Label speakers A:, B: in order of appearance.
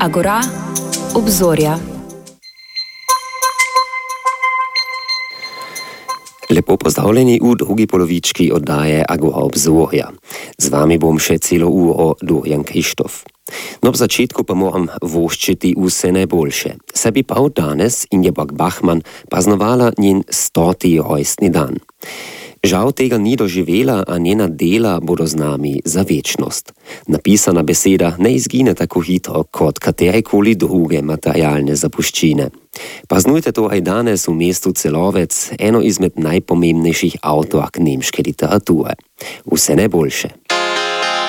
A: Agora, obzorja.
B: Lepo pozdravljeni v drugi polovički oddaje Agora obzorja. Z vami bom še celo uro Dorian Krištof. No, v začetku pa moram voščiti vse najboljše. Sebi pa od danes Ingeborg Bachmann praznovala njen 100. rojstni dan. Žal tega ni doživela, a njena dela bodo z nami za večnost. Napisana beseda ne izgine tako hitro kot katerekoli druge materialne zapuščine. Praznujte torej danes v mestu Celovec eno izmed najpomembnejših avtork nemške literature. Vse najboljše.